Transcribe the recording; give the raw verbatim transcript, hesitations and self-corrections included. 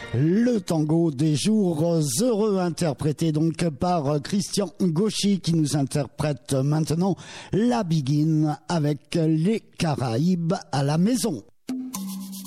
Le tango des jours heureux, interprété donc par Christian Gauchy, qui nous interprète maintenant la Biguine avec les Caraïbes à la maison.